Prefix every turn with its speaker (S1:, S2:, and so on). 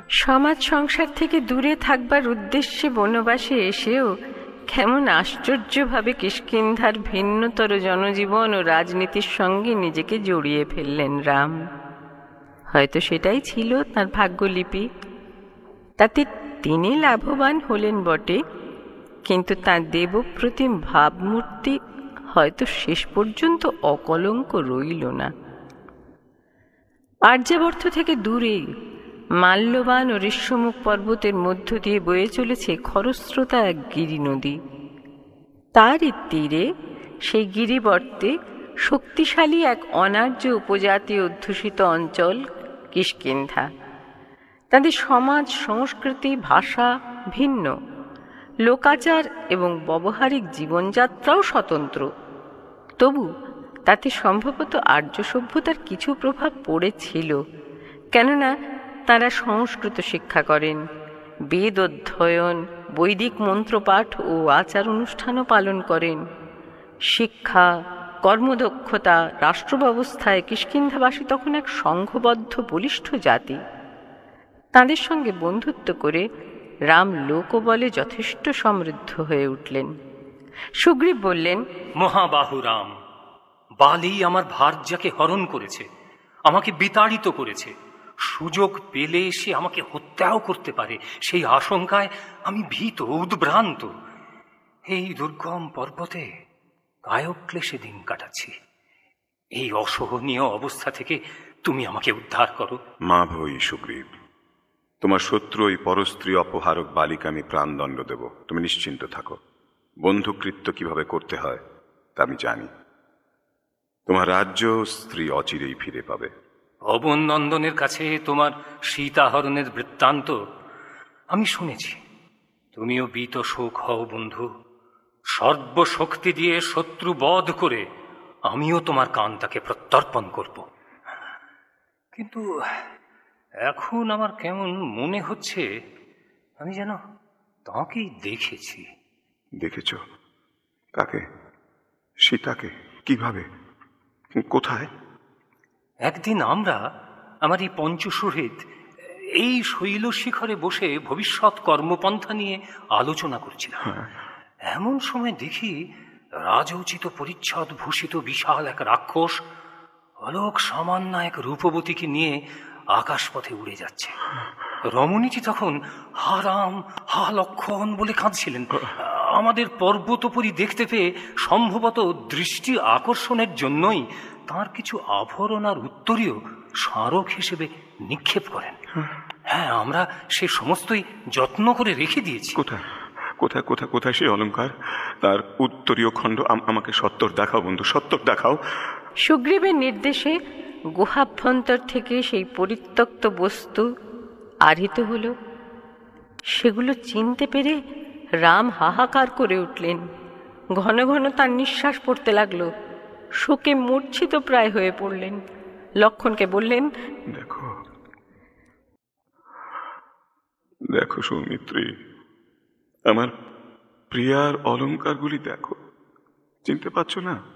S1: সমাজ সংসার থেকে দূরে থাকবার উদ্দেশ্যে বনবাসে এসেও কেমন আশ্চর্যভাবে কিষ্কিন্ধার ভিন্নতর জনজীবন ও রাজনীতির সঙ্গে নিজেকে জড়িয়ে ফেললেন রাম। হয়তো সেটাই ছিল তাঁর ভাগ্যলিপি। তাতে তিনি লাভবান হলেন বটে, কিন্তু তাঁর দেবপ্রতিম ভাবমূর্তি হয়তো শেষ পর্যন্ত অকলঙ্ক রইল না। আর্যাবর্ত থেকে দূরে মাল্যবান ও ঋষ্যমুখ পর্বতের মধ্য দিয়ে বয়ে চলেছে খরস্রোতা এক গিরি নদী। তারই তীরে সেই গিরিবর্তে শক্তিশালী এক অনার্য উপজাতি অধ্যুষিত অঞ্চল কিষ্কিন্ধা। তাদের সমাজ, সংস্কৃতি, ভাষা ভিন্ন, লোকাচার এবং ব্যবহারিক জীবনযাত্রাও স্বতন্ত্র। তবু তাতে সম্ভবত আর্য সভ্যতার কিছু প্রভাব পড়েছিল, কেননা তারা সংস্কৃত শিক্ষা করেন, বেদ অধ্যয়ন, বৈদিক মন্ত্রপাঠ ও আচার অনুষ্ঠানও পালন করেন। শিক্ষা, কর্মদক্ষতা, রাষ্ট্র ব্যবস্থায় কিষ্কিন্ধাবাসী তখন এক সংঘবদ্ধ বলিষ্ঠ জাতি। তাদের সঙ্গে বন্ধুত্ব করে রাম লোকবলে যথেষ্ট সমৃদ্ধ হয়ে উঠলেন। সুগ্রীব বললেন,
S2: মহাবাহু রাম, বালি আমার ভার্যাকে হরণ করেছে, আমাকে বিতাড়িত করেছে। সুযোগ পেলে সে আমাকে হত্যাও করতে পারে, সেই আশঙ্কায় আমি ভীত, উদ্ভ্রান্ত। এই দুর্গম পর্বতে কায়ক্লেশে দিন কাটাচ্ছি। এই অসহনীয় অবস্থা থেকে তুমি আমাকে উদ্ধার করো।
S3: মা ভই সুগ্রীব, তোমার শত্রু ওই পরস্ত্রী অপহারক বালিকা আমি প্রাণদণ্ড দেব, তুমি নিশ্চিন্ত থাকো। বন্ধুকৃত্য কিভাবে করতে হয় তা আমি জানি। তোমার রাজ্য স্ত্রী অচিরেই ফিরে পাবে।
S2: অবনন্দনের কাছে তোমার সীতাহরণের বৃত্তান্ত আমি শুনেছি। তুমিও বীত শোক হও বন্ধু। সর্বশক্তি দিয়ে শত্রু বধ করে আমিও তোমার কান্তাকে প্রত্যর্পণ করব। কিন্তু এখন আমার কেমন মনে হচ্ছে আমি যেন তাঁকেই দেখেছি।
S3: দেখেছ? কাকে? সীতাকে? কিভাবে? কোথায়?
S2: একদিন আমরা আমার এই পঞ্চশহীদ এই শৈল শিখরে বসে ভবিষ্যৎ কর্মপন্থা নিয়ে আলোচনা করছিলাম। এমন সময় দেখি রাজোচিত পরিচ্ছদ ভূষিত বিশাল এক রাক্ষস অলোক সামান্য এক রূপবতীকে নিয়ে আকাশপথে উড়ে যাচ্ছে। রমণীটি তখন হা রাম, হা লক্ষণ বলে কাঁদছিলেন। আমাদের পর্বতোপরি দেখতে পেয়ে সম্ভবত দৃষ্টি আকর্ষণের জন্যই তার কিছু আভরণ আর উত্তরীয় স্মারক হিসেবে নিক্ষেপ করেন। হ্যাঁ, আমরা সে সমস্তই যত্ন করে রেখে দিয়েছি।
S3: কোথায় কোথায় কোথায় কোথায় সেই অলঙ্কার, তার উত্তরীয় খণ্ড আমাকে সত্তর দেখাও বন্ধু, সত্তর দেখাও।
S1: সুগ্রীবের নির্দেশে গুহাভ্যন্তর থেকে সেই পরিত্যক্ত বস্তু আহৃত হল। সেগুলো চিনতে পেরে রাম হাহাকার করে উঠলেন। ঘন ঘন তার নিঃশ্বাস পড়তে লাগলো। শোকে মূর্ছিত প্রায় হয়ে পড়লেন। লক্ষণকে বললেন,
S3: দেখো দেখো সৌমিত্রী, আমার প্রিয়ার অলঙ্কারগুলি দেখো, চিনতে পারছো না?